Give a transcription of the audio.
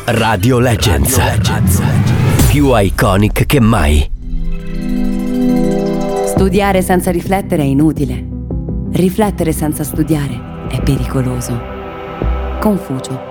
Radio Legends. Più iconic che mai. Studiare senza riflettere è inutile. Riflettere senza studiare è pericoloso. Confucio.